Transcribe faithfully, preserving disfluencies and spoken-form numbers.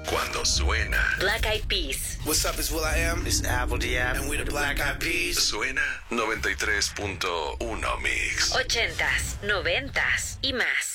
Cuando suena Black Eyed Peas. What's up, it's Will I Am. It's Apple D F. And we the Black Eyed Peas. Suena noventa y tres punto uno Mix. Ochentas, noventas y más.